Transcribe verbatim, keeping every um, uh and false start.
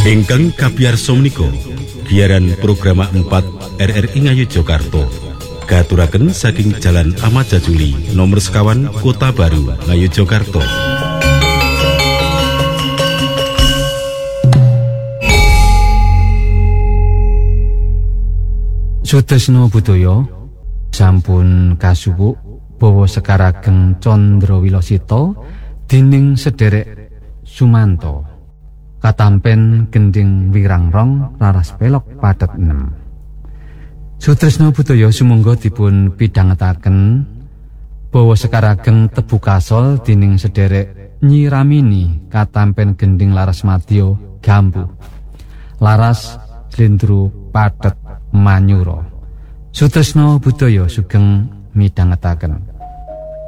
Ingkang kabiyarsa menika giaran program empat R R I Ngayogyakarta katuraken saking Jalan Ahmad Jajuli nomor sekawan Kota Baru Ngayogyakarta. Sutresna budaya sampun kasuwuk bawa sekarageng Candrawilosita dening sederek Sumanto katampen gending wirangrong laras pelok padet enem. Sutresna budaya sumangga dipun pidhangetaken bawa sekarageng tebu kasol dening sederek Nyiramini katampen gending laras madya Gambuh laras Slendro padet Manyura. Sutresna budaya sugeng midhangetaken.